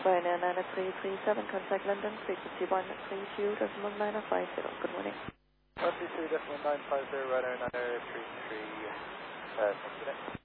Ryanair 93337, contact London, frequency 132.1950. Good morning. 132.950, Ryanair 933,